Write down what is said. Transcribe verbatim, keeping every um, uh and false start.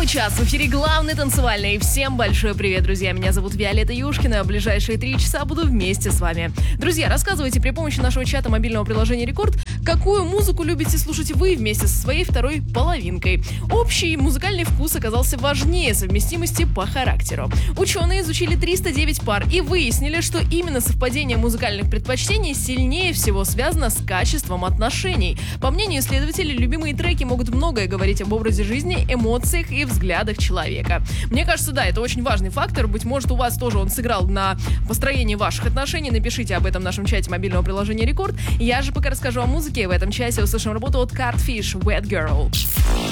час в эфире главный танцевальный. Всем большой привет, друзья. Меня зовут Виолетта Юшкина. В ближайшие три часа буду вместе с вами. Друзья, рассказывайте при помощи нашего чата мобильного приложения «Рекорд», какую музыку любите слушать вы вместе со своей второй половинкой. Общий музыкальный вкус оказался важнее совместимости по характеру. Ученые изучили триста девять пар и выяснили, что именно совпадение музыкальных предпочтений сильнее всего связано с качеством отношений. По мнению исследователей, любимые треки могут многое говорить об образе жизни, эмоциях и взглядах человека. Мне кажется, да, это очень важный фактор. Быть может, у вас тоже он сыграл на построении ваших отношений. Напишите об этом в нашем чате мобильного приложения «Рекорд». Я же пока расскажу о музыке. В этом часе услышим работу от Catfish «Wet Girl».